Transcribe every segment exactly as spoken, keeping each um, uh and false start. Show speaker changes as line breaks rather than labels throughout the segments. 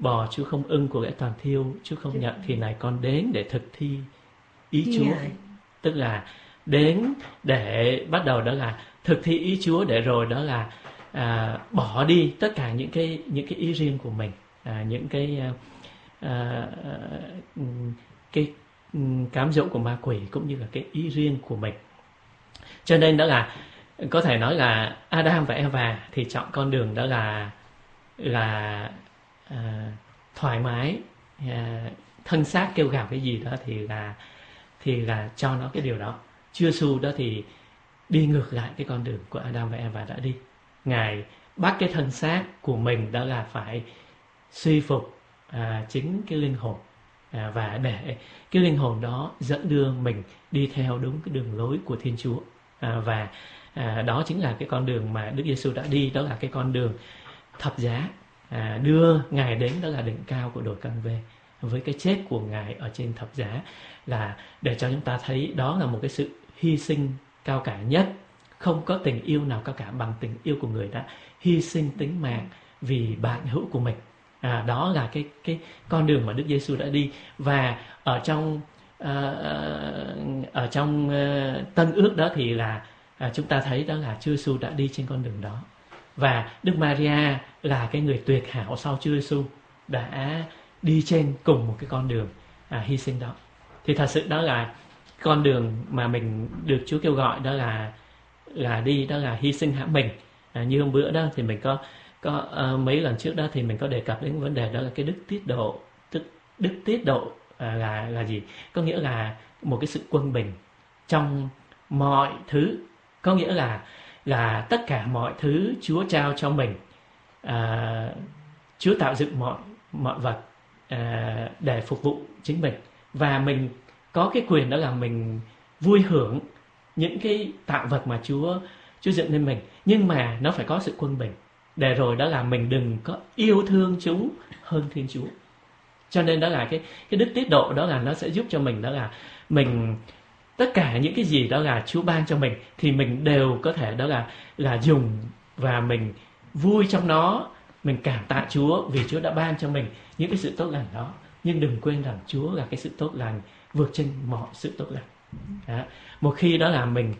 bò Chúa không ưng, của lễ toàn thiêu Chúa không nhận, thì này con đến để thực thi ý Chúa. Tức là đến để bắt đầu đó là thực thi ý Chúa, để rồi đó là à, bỏ đi tất cả những cái những cái ý riêng của mình, à, những cái à, cái cám dỗ của ma quỷ, cũng như là cái ý riêng của mình. Cho nên đó là có thể nói là Adam và Eva thì chọn con đường đó là là à, thoải mái, à, thân xác kêu gào cái gì đó thì là thì là cho nó cái điều đó. Chúa Giêsu đó thì đi ngược lại cái con đường của Adam và Eva đã đi. Ngài bắt cái thân xác của mình đó là phải suy phục à, chính cái linh hồn, à, và để cái linh hồn đó dẫn đưa mình đi theo đúng cái đường lối của Thiên Chúa. À, và à, đó chính là cái con đường mà Đức Giêsu đã đi, đó là cái con đường thập giá, à, đưa Ngài đến đó là đỉnh cao của đồi Căn Vê, với cái chết của Ngài ở trên thập giá, là để cho chúng ta thấy đó là một cái sự hy sinh cao cả nhất. Không có tình yêu nào cao cả bằng tình yêu của người đã hy sinh tính mạng vì bạn hữu của mình. À, đó là cái cái con đường mà Đức Giêsu đã đi. Và ở trong uh, ở trong uh, Tân Ước đó thì là uh, chúng ta thấy đó là Chúa Giêsu đã đi trên con đường đó. Và Đức Maria là cái người tuyệt hảo sau Chúa Giêsu đã đi trên cùng một cái con đường à, hy sinh đó. Thì thật sự đó là con đường mà mình được Chúa kêu gọi, đó là là đi, đó là hy sinh hãm mình. À, như hôm bữa đó thì mình có có uh, mấy lần trước đó thì mình có đề cập đến vấn đề đó là cái đức tiết độ. Tức đức tiết độ à, là là gì? Có nghĩa là một cái sự quân bình trong mọi thứ. Có nghĩa là là tất cả mọi thứ Chúa trao cho mình. À, Chúa tạo dựng mọi mọi vật à, để phục vụ chính mình, và mình có cái quyền đó là mình vui hưởng những cái tạo vật mà Chúa Chúa dựng nên mình, nhưng mà nó phải có sự quân bình, để rồi đó là mình đừng có yêu thương chúng hơn Thiên Chúa. Cho nên đó là cái cái đức tiết độ, đó là nó sẽ giúp cho mình đó là mình tất cả những cái gì đó là Chúa ban cho mình thì mình đều có thể đó là là dùng, và mình vui trong nó, mình cảm tạ Chúa vì Chúa đã ban cho mình những cái sự tốt lành đó. Nhưng đừng quên rằng Chúa là cái sự tốt lành vượt trên mọi sự tốt lành. Đó. Một khi đó là mình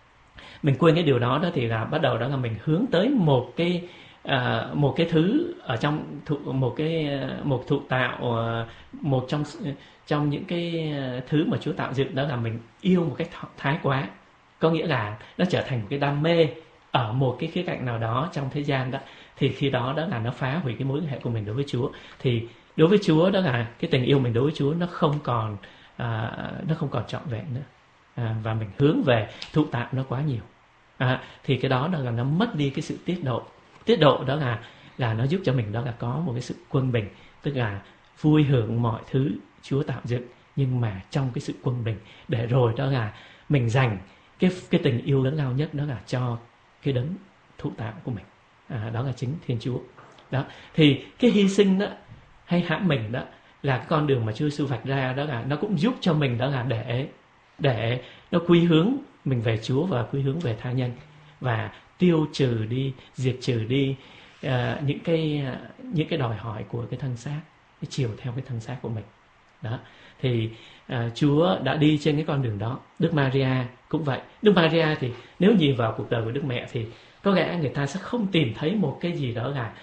mình quên cái điều đó đó thì là bắt đầu đó là mình hướng tới một cái à, một cái thứ ở trong thụ, một cái một thụ tạo, một trong trong những cái thứ mà Chúa tạo dựng, đó là mình yêu một cách thái quá. Có nghĩa là nó trở thành một cái đam mê ở một cái khía cạnh nào đó trong thế gian đó, thì khi đó đó là nó phá hủy cái mối liên hệ của mình đối với Chúa. Thì đối với Chúa đó là cái tình yêu mình đối với Chúa nó không còn à, nó không còn trọn vẹn nữa, à, và mình hướng về thụ tạo nó quá nhiều, à, thì cái đó đó là nó mất đi cái sự tiết độ. Tiết độ đó là là nó giúp cho mình đó là có một cái sự quân bình, tức là vui hưởng mọi thứ Chúa tạo dựng, nhưng mà trong cái sự quân bình, để rồi đó là mình dành cái cái tình yêu lớn lao nhất đó là cho cái đấng thụ tạo của mình, à, đó là chính Thiên Chúa. Đó thì cái hy sinh đó hay hãm mình đó là cái con đường mà Chúa Giêsu vạch ra, đó là nó cũng giúp cho mình đó là để để nó quy hướng mình về Chúa và quy hướng về tha nhân, và tiêu trừ đi, diệt trừ đi uh, những cái uh, những cái đòi hỏi của cái thân xác, cái chiều theo cái thân xác của mình. Đó thì uh, Chúa đã đi trên cái con đường đó. Đức Maria cũng vậy. Đức Maria thì nếu nhìn vào cuộc đời của Đức Mẹ thì có lẽ người ta sẽ không tìm thấy một cái gì đó là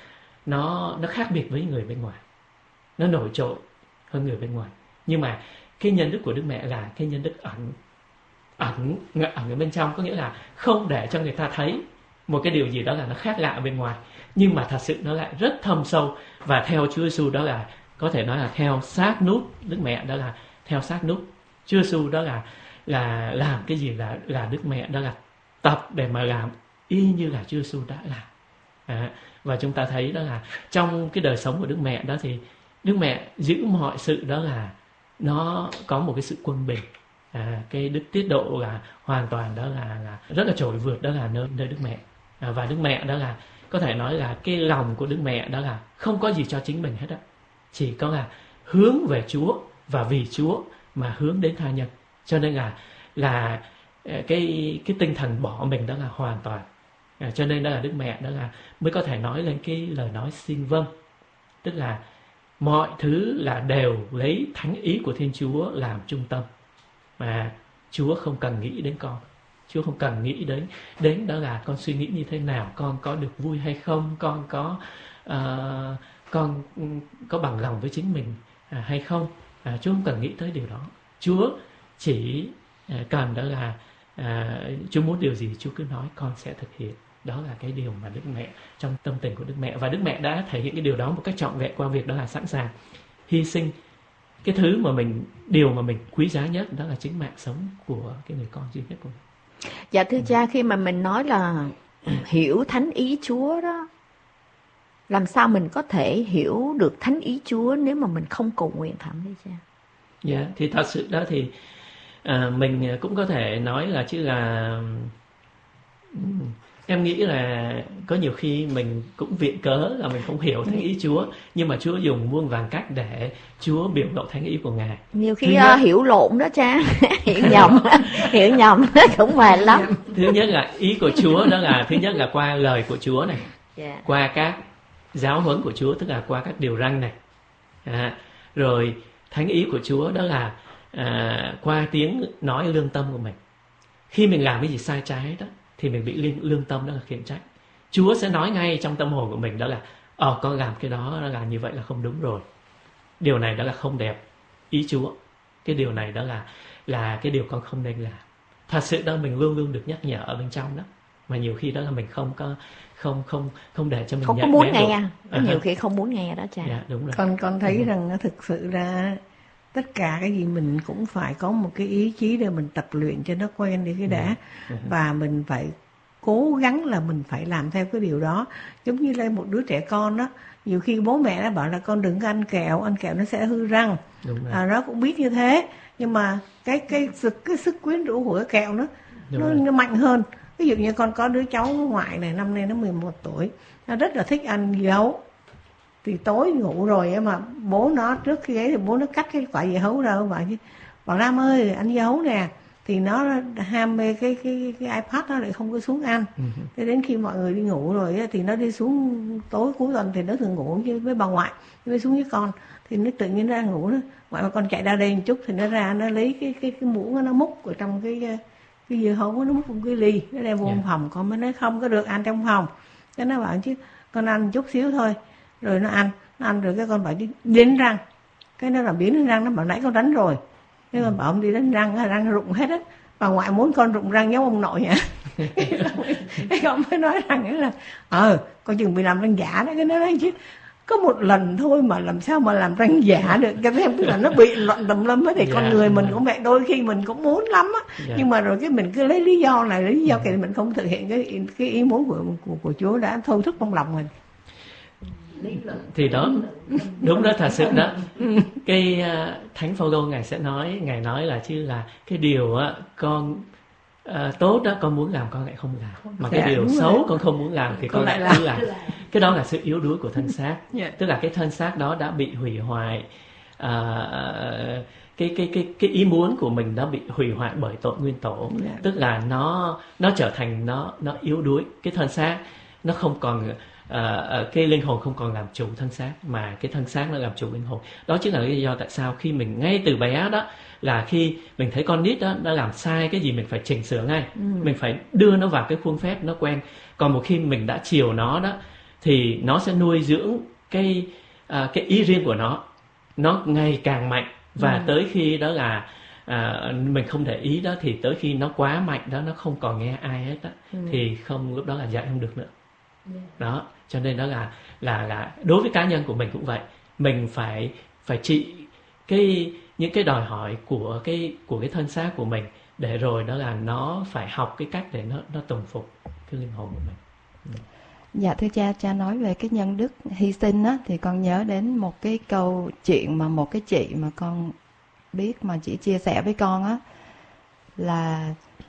nó nó khác biệt với người bên ngoài, nó nổi trội hơn người bên ngoài. Nhưng mà cái nhân đức của Đức Mẹ là cái nhân đức ẩn ẩn ẩn ở bên trong, có nghĩa là không để cho người ta thấy một cái điều gì đó là nó khác lạ ở bên ngoài, nhưng mà thật sự nó lại rất thâm sâu. Và theo Chúa Giêsu đó là có thể nói là theo sát nút Đức Mẹ, đó là theo sát nút Chúa Giêsu, đó là là làm cái gì là là Đức Mẹ đó là tập để mà làm y như là Chúa Giêsu đã làm. À, và chúng ta thấy đó là trong cái đời sống của Đức Mẹ đó thì Đức Mẹ giữ mọi sự đó là nó có một cái sự quân bình. À, cái đức tiết độ là hoàn toàn đó là, là rất là trội vượt, đó là nơi, nơi Đức Mẹ. À, và Đức Mẹ đó là có thể nói là cái lòng của Đức Mẹ đó là không có gì cho chính mình hết á, chỉ có là hướng về Chúa và vì Chúa mà hướng đến tha nhân. Cho nên là là cái cái tinh thần bỏ mình đó là hoàn toàn. À, cho nên đó là Đức Mẹ đó là mới có thể nói lên cái lời nói xin vâng, tức là mọi thứ là đều lấy thánh ý của Thiên Chúa làm trung tâm, mà Chúa không cần nghĩ đến con. Chúa không cần nghĩ đến đến đó là con suy nghĩ như thế nào, con có được vui hay không, con có uh, con có bằng lòng với chính mình à, hay không. À, Chúa không cần nghĩ tới điều đó. Chúa chỉ à, cần đó là à, Chúa muốn điều gì Chúa cứ nói con sẽ thực hiện. Đó là cái điều mà Đức Mẹ, trong tâm tình của Đức Mẹ, và Đức Mẹ đã thể hiện cái điều đó một cách trọn vẹn qua việc đó là sẵn sàng hy sinh cái thứ mà mình, điều mà mình quý giá nhất, đó là chính mạng sống của cái người con duy nhất của mình.
Dạ thưa cha, khi mà mình nói là hiểu thánh ý Chúa đó, làm sao mình có thể hiểu được thánh ý Chúa nếu mà mình không cầu nguyện thẳng đấy cha?
Dạ, yeah, thì thật sự đó thì à, mình cũng có thể nói là chứ là em nghĩ là có nhiều khi mình cũng viện cớ là mình không hiểu thánh ý Chúa, nhưng mà Chúa dùng muôn vàn cách để Chúa biểu lộ thánh ý của Ngài.
Nhiều khi uh, hiểu lộn đó cha, hiểu nhầm, hiểu nhầm cũng mệt lắm.
Thứ nhất là ý của Chúa đó là thứ nhất là qua lời của Chúa này,
yeah.
qua các giáo huấn của Chúa, tức là qua các điều răn này, à, rồi thánh ý của Chúa đó là à, qua tiếng nói lương tâm của mình. Khi mình làm cái gì sai trái đó thì mình bị liên, lương tâm đó là khiển trách. Chúa sẽ nói ngay trong tâm hồn của mình đó là ờ con làm cái đó là như vậy là không đúng rồi, điều này đó là không đẹp ý Chúa, cái điều này đó là là cái điều con không nên làm. Thật sự đó mình luôn luôn được nhắc nhở ở bên trong đó, mà nhiều khi đó là mình không có không không không để cho mình
không có muốn nghe, có nhiều khi không muốn nghe đó cha.
Dạ, đúng rồi.
Con con thấy ừ. rằng thực sự ra tất cả cái gì mình cũng phải có một cái ý chí để mình tập luyện cho nó quen đi cái đã, ừ. và mình phải cố gắng là mình phải làm theo cái điều đó. Giống như là một đứa trẻ con đó, nhiều khi bố mẹ đã bảo là con đừng có ăn kẹo, ăn kẹo nó sẽ hư răng, à, nó cũng biết như thế, nhưng mà cái cái sức cái sức quyến rũ của cái kẹo nó nó, nó mạnh hơn. Ví dụ như con có đứa cháu ngoại này, năm nay nó mười một tuổi, nó rất là thích ăn dưa hấu. Thì tối ngủ rồi mà bố nó trước khi ấy thì bố nó cắt cái quả dưa hấu ra, bảo chứ bảo Lam ơi ăn dưa hấu nè, thì nó ham mê cái cái cái iPad, nó lại không có xuống ăn. Uh-huh. Thế đến khi mọi người đi ngủ rồi ấy, thì nó đi xuống tối cuối tuần thì nó thường ngủ với bà ngoại, với xuống với con, thì nó tự nhiên ra ngủ đó. Ngoại mà con chạy ra đây một chút thì nó ra nó lấy cái cái cái muỗng nó múc ở trong cái cái dưa hấu, nó múc một cái ly, nó đem vô yeah. phòng. Con mới nói không có được ăn trong phòng. Cái nó bảo chứ con ăn chút xíu thôi. Rồi nó ăn, nó ăn rồi cái con bảo đi đánh răng. Cái nó làm biến đánh răng, nó bảo nãy con đánh rồi. Cái con bảo ông đi đánh răng, răng nó rụng hết á. Bà ngoại muốn con rụng răng giống ông nội hả? Cái con mới nói rằng là ờ, con chừng bị làm răng giả đó. Cái nó nói chứ có một lần thôi mà làm sao mà làm răng giả được. Cái em tức là nó bị loạn tùm lum á. Thì yeah, con người mình cũng vậy, đôi khi mình cũng muốn lắm á, yeah. nhưng mà rồi cái mình cứ lấy lý do này, lấy lý do kia, mình không thực hiện cái cái ý muốn của của, của Chúa đã thôi thúc trong lòng mình.
Thì đó đúng đó, thật sự đó. Cái uh, Thánh Phaolô ngài sẽ nói, ngài nói là chứ là cái điều uh, con uh, tốt đó con muốn làm con lại không làm, mà cái điều xấu rồi. Con không muốn làm thì con, con lại làm. Cứ làm. Cái đó là sự yếu đuối của thân xác. Yeah. Tức là cái thân xác đó đã bị hủy hoại, uh, cái cái cái cái ý muốn của mình đã bị hủy hoại bởi tội nguyên tổ. Yeah. Tức là nó nó trở thành nó nó yếu đuối, cái thân xác nó không còn À, cái linh hồn không còn làm chủ thân xác, mà cái thân xác nó làm chủ linh hồn. Đó chính là lý do tại sao khi mình ngay từ bé đó, là khi mình thấy con nít đó nó làm sai cái gì mình phải chỉnh sửa ngay, ừ. mình phải đưa nó vào cái khuôn phép nó quen. Còn một khi mình đã chiều nó đó thì nó sẽ nuôi dưỡng cái à, cái ý riêng của nó, nó ngày càng mạnh, và ừ. tới khi đó là à, mình không để ý đó, thì tới khi nó quá mạnh đó, nó không còn nghe ai hết đó, ừ. thì không, lúc đó là dạy không được nữa. Đó, cho nên đó là là là đối với cá nhân của mình cũng vậy, mình phải phải trị cái những cái đòi hỏi của cái của cái thân xác của mình, để rồi đó là nó phải học cái cách để nó nó tùng phục cái linh hồn của mình. Ừ.
Dạ thưa cha, cha nói về cái nhân đức hy sinh á, thì con nhớ đến một cái câu chuyện mà một cái chị mà con biết mà chị chia sẻ với con á, là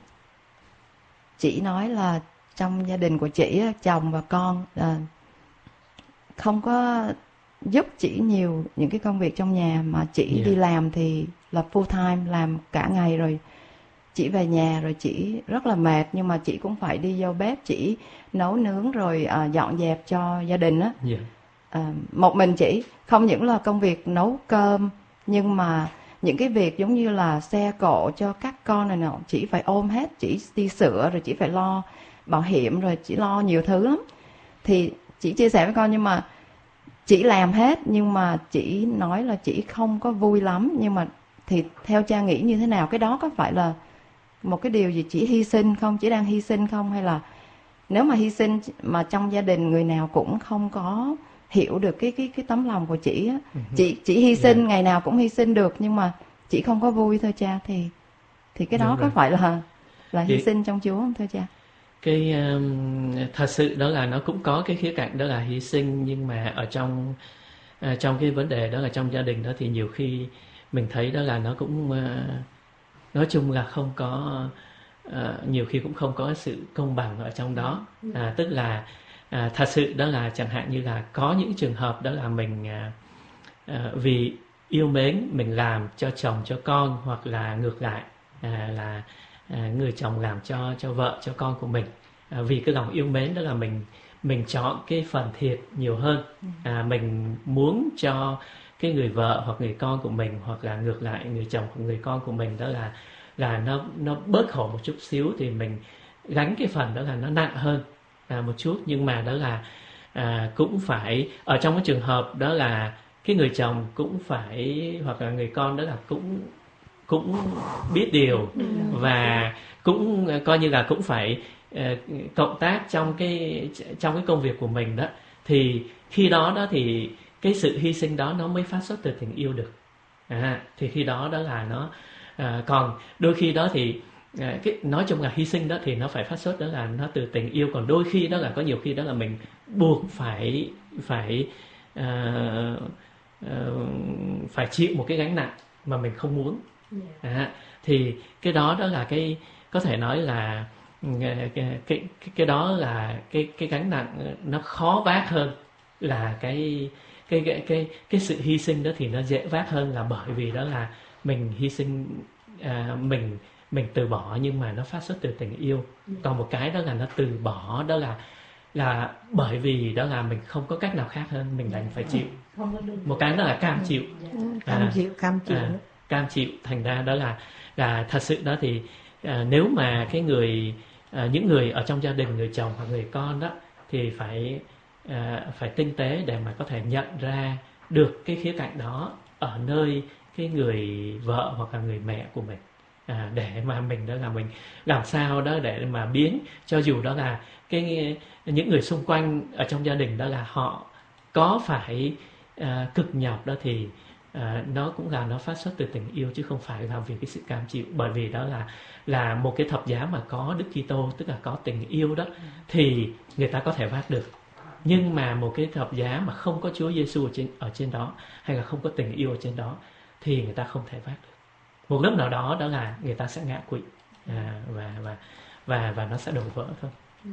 chị nói là trong gia đình của chị, chồng và con à, không có giúp chị nhiều những cái công việc trong nhà, mà chị yeah. đi làm thì là full time, làm cả ngày, rồi chị về nhà rồi chị rất là mệt, nhưng mà chị cũng phải đi vô bếp, chị nấu nướng rồi à, dọn dẹp cho gia đình á. Yeah. à, một mình chỉ, không những là công việc nấu cơm, nhưng mà những cái việc giống như là xe cộ cho các con này nọ, chỉ phải ôm hết, chỉ đi sửa, rồi chỉ phải lo bảo hiểm, rồi chỉ lo nhiều thứ lắm. Thì chị chia sẻ với con, nhưng mà chị làm hết, nhưng mà chị nói là chị không có vui lắm. Nhưng mà thì theo cha nghĩ như thế nào? Cái đó có phải là một cái điều gì chỉ hy sinh không? Chỉ đang hy sinh không? Hay là nếu mà hy sinh mà trong gia đình người nào cũng không có hiểu được cái cái cái tấm lòng của chị á, uh-huh. chị chị hy sinh yeah. ngày nào cũng hy sinh được, nhưng mà chị không có vui thôi cha, thì thì cái đó Đúng có rồi. phải là là hy thì, sinh trong Chúa không thưa cha?
Cái um, thật sự đó là nó cũng có cái khía cạnh đó là hy sinh, nhưng mà ở trong uh, trong cái vấn đề đó là trong gia đình đó thì nhiều khi mình thấy đó là nó cũng uh, nói chung là không có uh, nhiều khi cũng không có sự công bằng ở trong đó. À, tức là À, thật sự đó là chẳng hạn như là có những trường hợp đó là mình à, à, vì yêu mến mình làm cho chồng cho con, hoặc là ngược lại à, là à, người chồng làm cho cho vợ cho con của mình, à, vì cái lòng yêu mến đó là mình mình chọn cái phần thiệt nhiều hơn, à, mình muốn cho cái người vợ hoặc người con của mình, hoặc là ngược lại người chồng hoặc người con của mình đó là là nó nó bớt khổ một chút xíu, thì mình gánh cái phần đó là nó nặng hơn À, một chút. Nhưng mà đó là à, cũng phải ở trong cái trường hợp đó là cái người chồng cũng phải, hoặc là người con đó là cũng cũng biết điều, và cũng coi như là cũng phải uh, cộng tác trong cái trong cái công việc của mình đó, thì khi đó đó thì cái sự hy sinh đó nó mới phát xuất từ tình yêu được. À, thì khi đó đó là nó à, còn đôi khi đó thì À, cái nói chung là hy sinh đó thì nó phải phát xuất đó là nó từ tình yêu, còn đôi khi đó là có nhiều khi đó là mình buộc phải phải uh, uh, phải chịu một cái gánh nặng mà mình không muốn. À, thì cái đó đó là cái có thể nói là cái cái cái, cái đó là cái cái gánh nặng nó khó vác hơn là cái cái cái cái cái sự hy sinh đó thì nó dễ vác hơn, là bởi vì đó là mình hy sinh uh, mình mình từ bỏ nhưng mà nó phát xuất từ tình yêu. Còn một cái đó là nó từ bỏ đó là là bởi vì đó là mình không có cách nào khác hơn, mình đành phải chịu. Một cái đó là cam chịu,
cam à, chịu cam chịu à,
cam chịu. Thành ra đó là là thật sự đó thì à, nếu mà cái người à, những người ở trong gia đình, người chồng hoặc người con đó thì phải à, phải tinh tế để mà có thể nhận ra được cái khía cạnh đó ở nơi cái người vợ hoặc là người mẹ của mình. À, để mà mình đó là mình làm sao đó để mà biến cho dù đó là cái những người xung quanh ở trong gia đình đó là họ có phải à, cực nhọc đó thì à, nó cũng là nó phát xuất từ tình yêu chứ không phải là vì cái sự cam chịu. Bởi vì đó là là một cái thập giá mà có Đức Kitô, tức là có tình yêu đó, thì người ta có thể vác được. Nhưng mà một cái thập giá mà không có Chúa Giêsu ở trên ở trên đó, hay là không có tình yêu ở trên đó, thì người ta không thể vác được. Một lúc nào đó đó là người ta sẽ ngã quỵ, à, và và và và nó sẽ đổ vỡ thôi.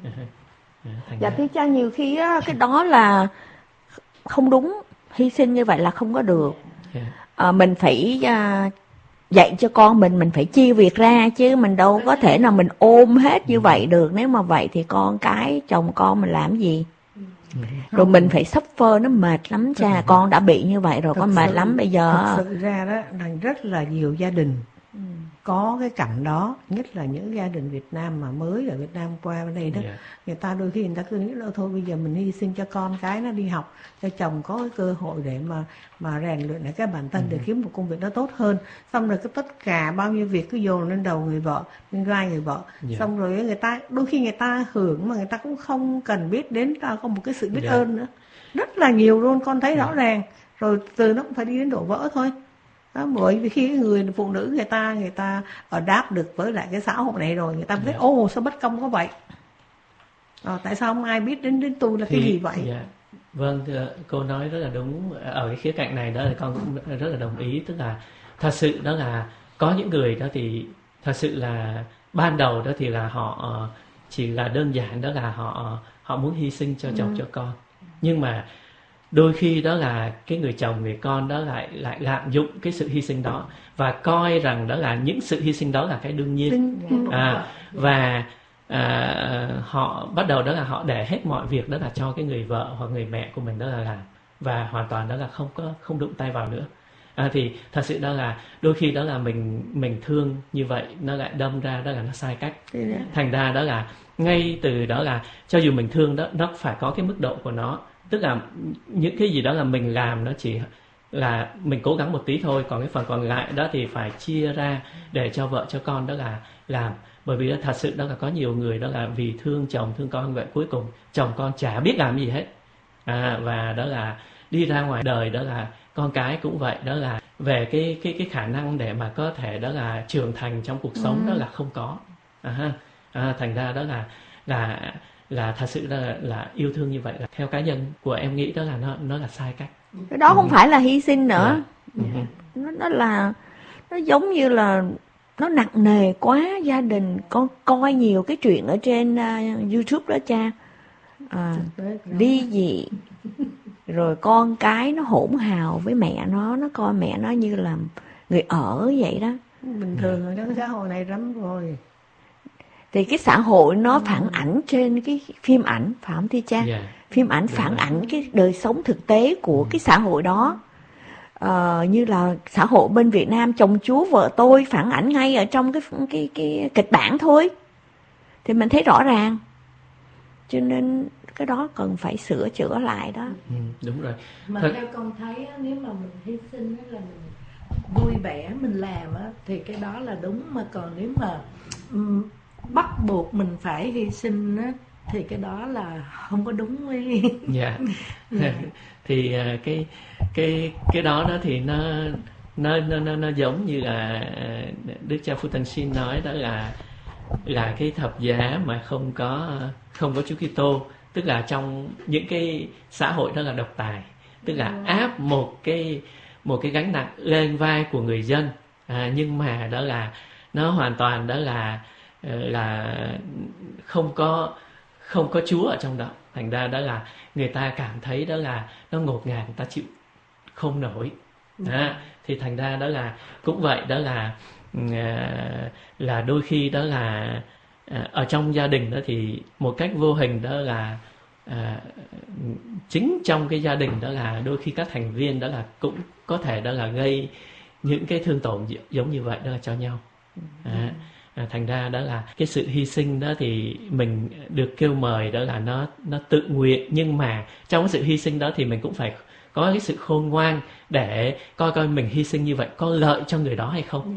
À,
dạ thưa cha, nhiều khi á, cái đó là không đúng, hy sinh như vậy là không có được. À, mình phải à, dạy cho con mình mình phải chia việc ra, chứ mình đâu có thể nào mình ôm hết như vậy được. Nếu mà vậy thì con cái chồng con mình làm gì? Rồi mình phải suffer, nó mệt lắm cha. Con đã bị như vậy rồi, con mệt sự, lắm bây giờ.
Thật sự ra đó là rất là nhiều gia đình ừ. có cái cảnh đó, nhất là những gia đình Việt Nam mà mới ở Việt Nam qua bên đây đó. Yeah. Người ta đôi khi người ta cứ nghĩ là thôi bây giờ mình hy sinh cho con cái nó đi học, cho chồng có cái cơ hội để mà mà rèn luyện lại cái bản thân, ừ. để kiếm một công việc nó tốt hơn. Xong rồi cái tất cả bao nhiêu việc cứ dồn lên đầu người vợ, lên vai người vợ. Yeah. Xong rồi người ta đôi khi người ta hưởng mà người ta cũng không cần biết đến ta có một cái sự biết yeah. ơn nữa. Rất là nhiều luôn, con thấy yeah. rõ ràng. Rồi từ nó cũng phải đi đến đổ vỡ thôi. Đó, bởi vì khi người phụ nữ người ta người ta ở đáp được với lại cái xã hội này rồi, người ta biết ô yeah. sao bất công có vậy, à, tại sao không ai biết đến đến tôi là thì, cái gì vậy.
Yeah. Vâng, cô nói rất là đúng. Ở cái khía cạnh này đó thì con cũng rất là đồng ý. Tức là thật sự đó là có những người đó thì thật sự là ban đầu đó thì là họ chỉ là đơn giản đó là họ họ muốn hy sinh cho chồng ừ. cho con, nhưng mà đôi khi đó là cái người chồng người con đó lại lại lạm dụng cái sự hy sinh đó và coi rằng đó là những sự hy sinh đó là cái đương nhiên, à, và à, họ bắt đầu đó là họ để hết mọi việc đó là cho cái người vợ hoặc người mẹ của mình đó là làm. và hoàn toàn đó là không có không đụng tay vào nữa. À, thì thật sự đó là đôi khi đó là mình mình thương như vậy nó lại đâm ra đó là nó sai cách. Thành ra đó là ngay từ đó là cho dù mình thương đó, nó phải có cái mức độ của nó, tức là những cái gì đó là mình làm nó chỉ là mình cố gắng một tí thôi, còn cái phần còn lại đó thì phải chia ra để cho vợ cho con đó là làm. Bởi vì đó, thật sự đó là có nhiều người đó là vì thương chồng thương con vậy cuối cùng chồng con chả biết làm gì hết, à, và đó là đi ra ngoài đời đó là con cái cũng vậy, đó là về cái cái cái khả năng để mà có thể đó là trưởng thành trong cuộc sống ừ. đó là không có. À, à, thành ra đó là là là thật sự là là yêu thương như vậy là theo cá nhân của em nghĩ đó là nó nó là sai cách.
Cái đó không ừ. phải là hy sinh nữa.
Yeah. Ừ.
Nó nó là nó giống như là nó nặng nề quá. Gia đình con coi nhiều cái chuyện ở trên uh, YouTube đó cha, à, ly dị rồi con cái nó hỗn hào với mẹ nó, nó coi mẹ nó như là người ở vậy đó.
Bình thường ở cái xã hội này lắm rồi.
Thì cái xã hội nó phản ảnh trên cái phim ảnh, phải không thưa cha?
Yeah.
Phim ảnh phản ảnh cái đời sống thực tế của cái xã hội đó. Ờ, như là xã hội bên Việt Nam chồng chú vợ tôi phản ảnh ngay ở trong cái cái cái kịch bản thôi, thì mình thấy rõ ràng. Cho nên cái đó cần phải sửa chữa lại đó.
Ừ, đúng rồi.
Mà
Thật...
theo con thấy á, nếu mà mình hy sinh á, là mình vui vẻ mình làm á, thì cái đó là đúng. Mà còn nếu mà um, bắt buộc mình phải hy sinh á, thì cái đó là không có đúng với.
Dạ. Yeah. Thì uh, cái cái cái đó đó thì nó nó nó nó, nó giống như là Đức cha Phu Tân Sinh nói đó là là cái thập giá mà không có không có Chúa Kitô, tức là trong những cái xã hội đó là độc tài, tức là áp một cái một cái gánh nặng lên vai của người dân, à, nhưng mà đó là nó hoàn toàn đó là là không có không có Chúa ở trong đó. Thành ra đó là người ta cảm thấy đó là nó ngột ngạt, người ta chịu không nổi. À, thì thành ra đó là cũng vậy, đó là là đôi khi đó là ở trong gia đình đó thì một cách vô hình đó là à, chính trong cái gia đình đó là đôi khi các thành viên đó là cũng có thể đó là gây những cái thương tổn giống như vậy đó là cho nhau. À, à, thành ra đó là cái sự hy sinh đó thì mình được kêu mời đó là nó nó tự nguyện, nhưng mà trong cái sự hy sinh đó thì mình cũng phải có cái sự khôn ngoan để coi coi mình hy sinh như vậy có lợi cho người đó hay không.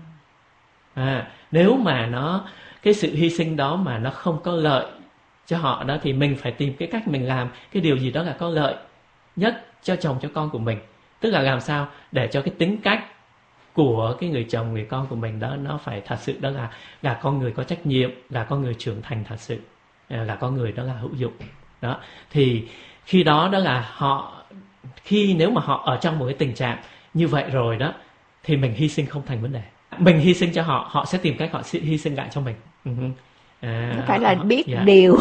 À, nếu mà nó cái sự hy sinh đó mà nó không có lợi cho họ đó thì mình phải tìm cái cách mình làm cái điều gì đó là có lợi nhất cho chồng cho con của mình, tức là làm sao để cho cái tính cách của cái người chồng người con của mình đó nó phải thật sự đó là là con người có trách nhiệm, là con người trưởng thành thật sự, là con người đó là hữu dụng đó. Thì khi đó đó là họ khi nếu mà họ ở trong một cái tình trạng như vậy rồi đó thì mình hy sinh không thành vấn đề. Mình hy sinh cho họ, họ sẽ tìm cách họ sẽ hy sinh lại cho mình. Uh-huh. À,
phải là biết
yeah.
điều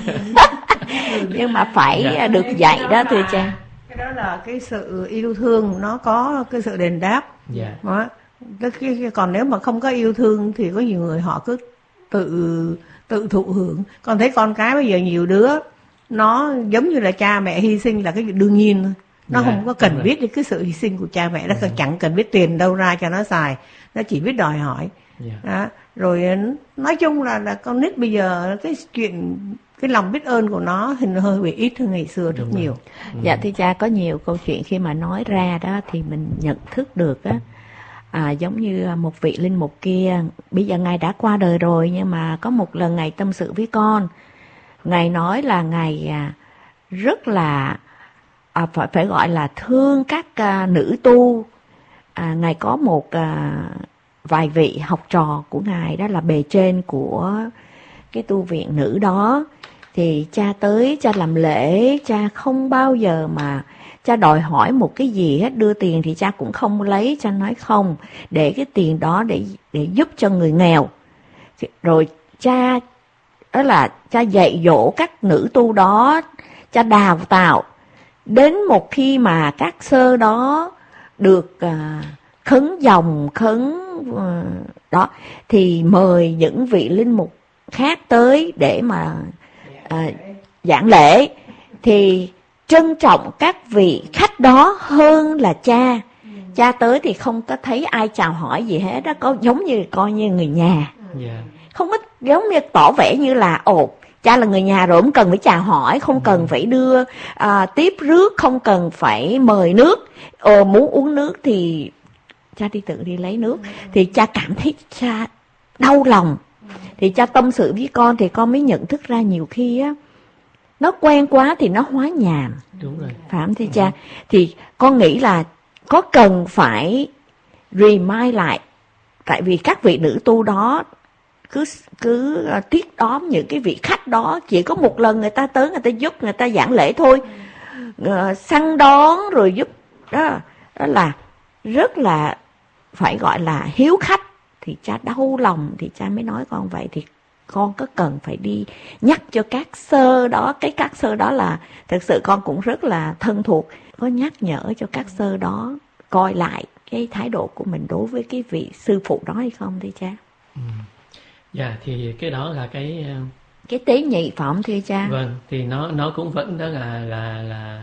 nhưng mà phải yeah. được dạy đó thưa cha.
Cái đó là cái sự yêu thương, nó có cái sự đền đáp.
Yeah.
Đó. Còn nếu mà không có yêu thương thì có nhiều người họ cứ tự tự thụ hưởng. Con thấy con cái bây giờ nhiều đứa nó giống như là cha mẹ hy sinh là cái đương nhiên thôi. Nó yeah, không có cần biết đến cái sự hy sinh của cha mẹ. Nó yeah. chẳng cần biết tiền đâu ra cho nó xài. Nó chỉ biết đòi hỏi. Yeah. Đó. Rồi nói chung là, là con nít bây giờ cái chuyện cái lòng biết ơn của nó thì nó hơi bị ít hơn ngày xưa rất nhiều.
Ừ. Dạ thưa cha, có nhiều câu chuyện khi mà nói ra đó thì mình nhận thức được á. À, giống như một vị linh mục kia, bây giờ ngài đã qua đời rồi, nhưng mà có một lần ngài tâm sự với con. Ngài nói là ngài à, rất là à, phải phải gọi là thương các à, nữ tu. À, ngài có một à, vài vị học trò của ngài đó là bề trên của cái tu viện nữ đó. Thì cha tới, cha làm lễ, cha không bao giờ mà cha đòi hỏi một cái gì hết, đưa tiền thì cha cũng không lấy, cha nói không, để cái tiền đó để để giúp cho người nghèo. Rồi cha đó là cha dạy dỗ các nữ tu đó, cha đào tạo đến một khi mà các sơ đó được uh, khấn dòng khấn uh, đó thì mời những vị linh mục khác tới để mà uh, giảng lễ. Thì trân trọng các vị khách đó hơn là cha. Cha tới thì không có thấy ai chào hỏi gì hết đó, có giống như coi như người nhà.
Yeah.
Không có giống như tỏ vẻ như là ồ, cha là người nhà rồi, không cần phải chào hỏi, không cần phải đưa à, tiếp rước, không cần phải mời nước. Ồ, muốn uống nước thì cha đi tự đi lấy nước. Thì cha cảm thấy cha đau lòng. Thì cha tâm sự với con thì con mới nhận thức ra nhiều khi á, nó quen quá thì nó hóa nhàm.
Đúng rồi.
Phải không thưa cha? Thì con nghĩ là có cần phải remind lại, tại vì các vị nữ tu đó cứ cứ tiếp đón những cái vị khách đó, chỉ có một lần người ta tới người ta giúp người ta giảng lễ thôi, uh, săn đón rồi giúp đó, đó là rất là phải gọi là hiếu khách. Thì cha đau lòng thì cha mới nói con vậy. Thì con có cần phải đi nhắc cho các sơ đó, cái các sơ đó là thực sự con cũng rất là thân thuộc, có nhắc nhở cho các sơ đó coi lại cái thái độ của mình đối với cái vị sư phụ đó hay không thưa cha?
Ừ. Dạ, thì cái đó là cái
cái tế nhị phải không thưa cha?
Vâng, thì nó nó cũng vẫn đó là là là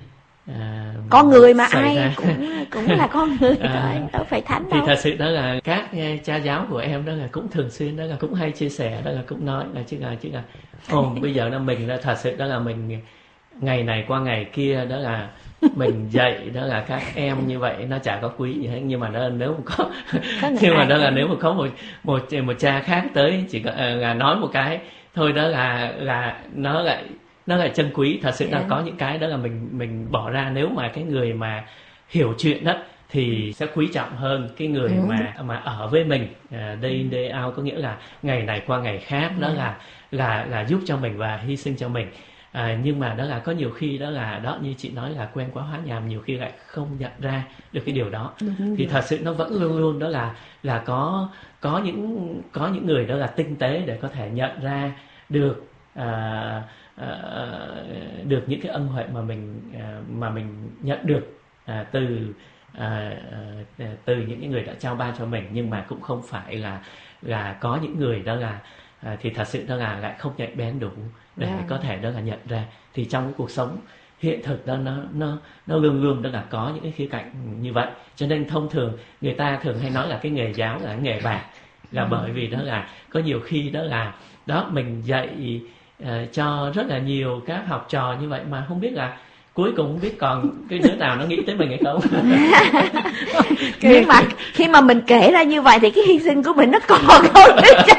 à,
con người mà ai
ra.
cũng cũng là con người
à,
thôi, đâu phải thánh
thì
đâu.
thật sự đó là các cha giáo của em đó là cũng thường xuyên đó là cũng hay chia sẻ đó là cũng nói là chứ là chứ là ồ bây giờ là mình là thật sự đó là mình ngày này qua ngày kia đó là mình dạy đó là các em như vậy nó chả có quý gì hết, nhưng mà đó là nếu mà có, có nhưng mà đó là nếu mà có một một một cha khác tới chỉ có, là nói một cái thôi đó là là nó lại nó lại chân quý. Thật sự yeah. là có những cái đó là mình mình bỏ ra, nếu mà cái người mà hiểu chuyện đó thì sẽ quý trọng hơn cái người ừ. mà mà ở với mình uh, day in day out, có nghĩa là ngày này qua ngày khác đó ừ. là là là giúp cho mình và hy sinh cho mình. À, nhưng mà đó là có nhiều khi đó là đó như chị nói là quen quá hóa nhàm, nhiều khi lại không nhận ra được cái điều đó. Đúng thì rồi. Thật sự nó vẫn luôn luôn đó là là có có những có những người đó là tinh tế để có thể nhận ra được à, à, được những cái ân huệ mà mình à, mà mình nhận được à, từ à, à, từ những người đã trao ban cho mình, nhưng mà cũng không phải là là có những người đó là à, thì thật sự đó là lại không nhạy bén đủ để yeah. có thể đó là nhận ra. Thì trong cái cuộc sống hiện thực đó nó nó nó luôn luôn đó là có những cái khía cạnh như vậy. Cho nên thông thường người ta thường hay nói là cái nghề giáo là nghề bạc, là ừ. bởi vì đó là có nhiều khi đó là đó mình dạy uh, cho rất là nhiều các học trò như vậy mà không biết là cuối cùng không biết còn cái đứa nào nó nghĩ tới mình hay không.
Nhưng mà khi mà mình kể ra như vậy thì cái hy sinh của mình nó còn không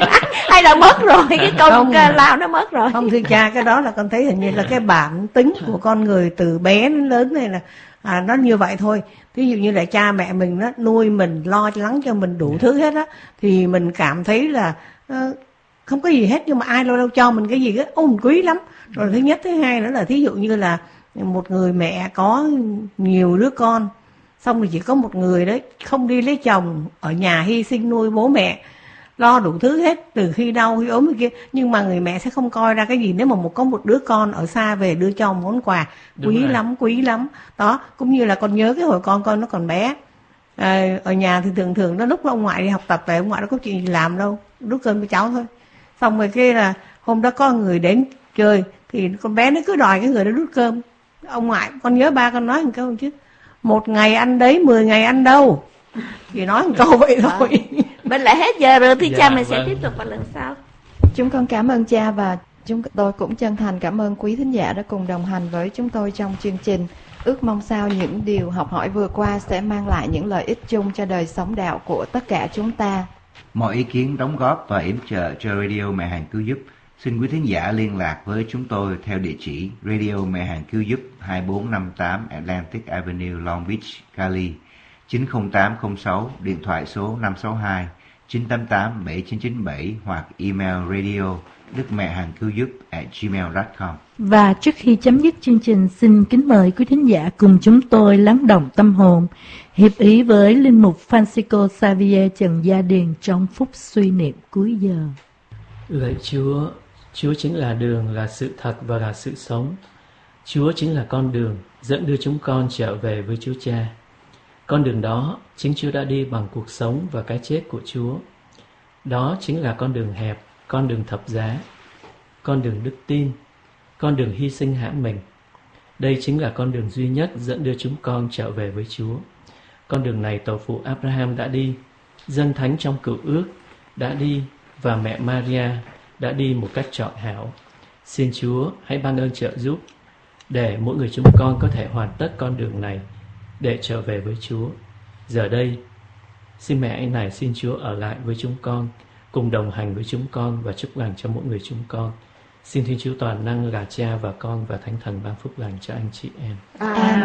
hay là mất rồi, cái công lao nó mất rồi.
Không thưa cha, cái đó là con thấy hình như là cái bản tính của con người từ bé đến lớn này là à, nó như vậy thôi. Ví dụ như là cha mẹ mình nó nuôi mình, lo lắng cho mình đủ thứ hết á, thì mình cảm thấy là uh, không có gì hết, nhưng mà ai lâu lâu cho mình cái gì á, ô mình quý lắm. Rồi thứ nhất, thứ hai nữa là thí dụ như là một người mẹ có nhiều đứa con, xong rồi chỉ có một người đấy không đi lấy chồng, ở nhà hy sinh nuôi bố mẹ, lo đủ thứ hết, từ khi đau khi ốm kia, nhưng mà người mẹ sẽ không coi ra cái gì nếu mà một có một đứa con ở xa về đưa cho một món quà. Đúng quý rồi. lắm quý lắm đó. Cũng như là con nhớ cái hồi con con nó còn bé à, ở nhà thì thường thường nó lúc ông ngoại đi học tập về, ông ngoại nó có chuyện gì làm đâu, đút cơm cho cháu thôi. Xong rồi kia là hôm đó có người đến chơi thì con bé nó cứ đòi cái người đó đút cơm. Ông ngoại, con nhớ ba con nói một câu chứ, một ngày ăn đấy, mười ngày ăn đâu. Chỉ nói một câu vậy thôi.
Mình lại hết giờ rồi thì dạ, cha mình vâng. sẽ tiếp tục vào lần sau.
Chúng con cảm ơn cha, và chúng tôi cũng chân thành cảm ơn quý thính giả đã cùng đồng hành với chúng tôi trong chương trình. Ước mong sao những điều học hỏi vừa qua sẽ mang lại những lợi ích chung cho đời sống đạo của tất cả chúng ta.
Mọi ý kiến đóng góp và yểm trợ cho Radio Mẹ Hằng Cứu Giúp, xin quý thính giả liên lạc với chúng tôi theo địa chỉ Radio Mẹ Hằng Cứu Giúp hai bốn năm tám Atlantic Avenue, Long Beach, Cali chín không tám không sáu, điện thoại số năm sáu hai chín tám tám bảy chín chín bảy, hoặc email radio đức mẹ hằng cứu giúp at gmail chấm com.
Và trước khi chấm dứt chương trình, xin kính mời quý thính giả cùng chúng tôi lắng động tâm hồn, hiệp ý với Linh mục Francisco Xavier Trần Gia Điền trong phút suy niệm cuối giờ.
Lạy Chúa, Chúa chính là đường, là sự thật và là sự sống. Chúa chính là con đường dẫn đưa chúng con trở về với Chúa Cha. Con đường đó chính Chúa đã đi bằng cuộc sống và cái chết của Chúa. Đó chính là con đường hẹp, con đường thập giá, con đường đức tin, con đường hy sinh hãm mình. Đây chính là con đường duy nhất dẫn đưa chúng con trở về với Chúa. Con đường này tổ phụ Abraham đã đi, dân thánh trong Cựu Ước đã đi và mẹ Maria đã đi một cách trọn hảo. Xin Chúa hãy ban ơn trợ giúp để mỗi người chúng con có thể hoàn tất con đường này để trở về với Chúa. Giờ đây, xin mẹ anh này xin Chúa ở lại với chúng con, cùng đồng hành với chúng con và chúc lành cho mỗi người chúng con. Xin Thiên Chúa toàn năng là Cha và Con và Thánh Thần ban phúc lành cho anh chị em.
À.